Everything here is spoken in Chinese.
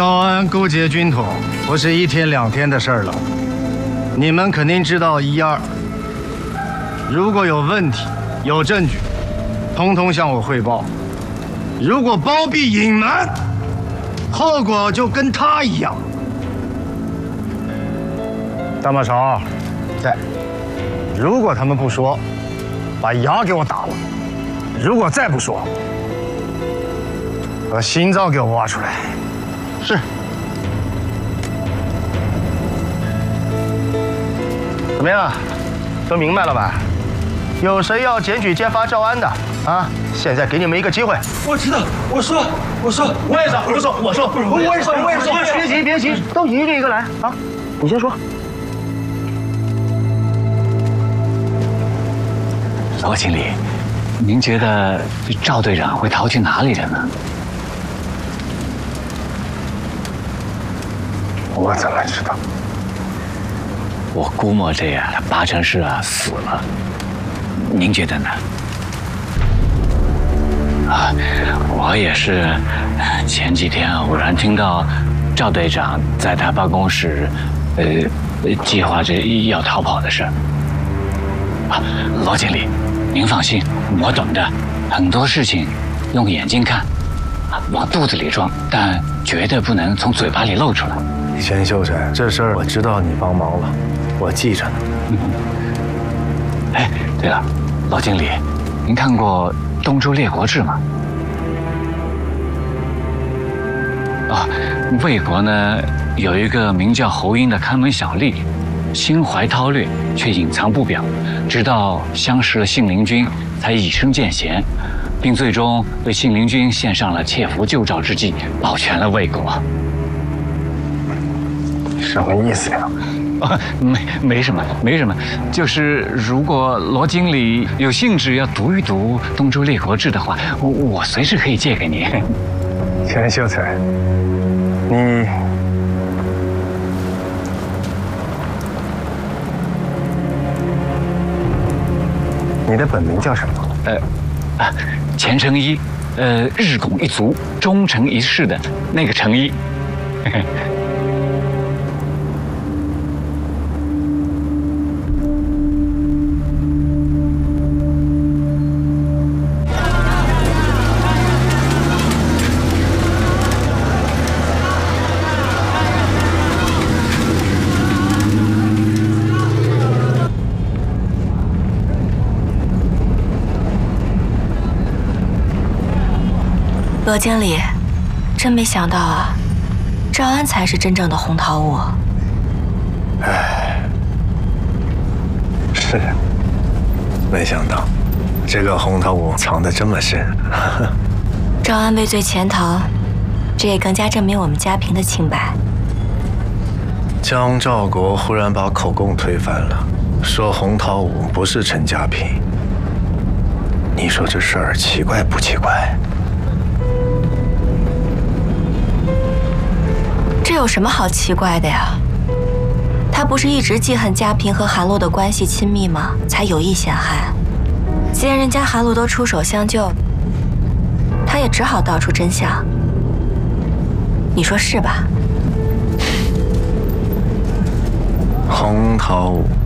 赵安勾结军统，不是一天两天的事儿了。你们肯定知道一二。如果有问题、有证据，通通向我汇报。如果包庇隐瞒，后果就跟他一样。大马勺，在。如果他们不说，把牙给我打了；如果再不说，把心脏给我挖出来。是。怎么样？都明白了吧？有谁要检举揭发赵安的啊？现在给你们一个机会。 我知道，我说， 我也说，我也说。别急，都一个一个来啊！你先说。 罗经理，您觉得赵队长会逃去哪里了呢？ 我怎么知道？ 我估摸着呀，他八成是死了。您觉得呢？我也是，前几天偶然听到赵队长在他办公室，计划着要逃跑的事儿。罗经理，您放心，我懂的，很多事情用眼睛看，往肚子里装，但绝对不能从嘴巴里露出来。 钱秀才，这事儿我知道你帮忙了，我记着呢。 哎，对了，老经理，您看过《东周列国志》吗？魏国呢有一个名叫侯婴的看门小吏，心怀韬略，却隐藏不表，直到相识了信陵君，才以身荐贤，并最终为信陵君献上了切符救赵之计，保全了魏国。 什么意思呀？ 没什么，就是如果罗经理有兴致要读一读《东周列国志》的话，我随时可以借给您。 钱秀才，你的本名叫什么？ 钱成一，日拱一卒，忠诚一世的那个成一。 罗经理，真没想到啊，赵安才是真正的红桃五。 哎，是，没想到这个红桃五藏得这么深。 赵安畏罪潜逃，这也更加证明我们家平的清白。 江兆国忽然把口供推翻了，说红桃五不是陈家平。你说这事儿奇怪不奇怪？ 这有什么好奇怪的呀？他不是一直记恨家平和韩露的关系亲密吗？才有意陷害。既然人家韩露都出手相救，他也只好道出真相。你说是吧？ 红桃五